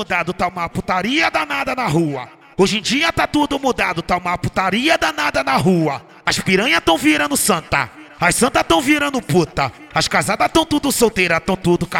mudado, tá uma putaria danada na rua. Hoje em dia tá tudo mudado, tá uma putaria danada na rua. As piranhas tão virando santa, as santas tão virando puta, as casadas tão tudo solteiras, tão tudo